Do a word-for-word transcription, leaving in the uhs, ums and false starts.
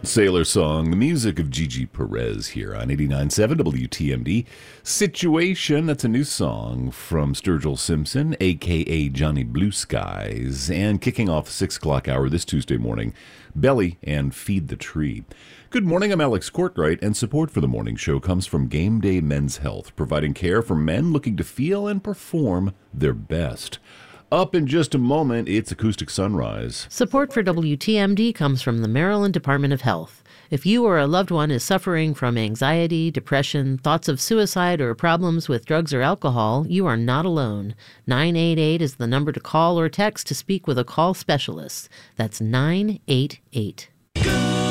Sailor Song, the music of Gigi Perez here on eighty-nine point seven W T M D. Situation, that's a new song from Sturgill Simpson, a k a. Johnny Blue Skies. And kicking off the six o'clock hour this Tuesday morning, Belly and Feed the Tree. Good morning, I'm Alex Courtwright, and support for the morning show comes from Game Day Men's Health, providing care for men looking to feel and perform their best. Up in just a moment, it's Acoustic Sunrise. Support for W T M D comes from the Maryland Department of Health. If you or a loved one is suffering from anxiety, depression, thoughts of suicide, or problems with drugs or alcohol, you are not alone. nine eight eight is the number to call or text to speak with a call specialist. That's nine eight eight.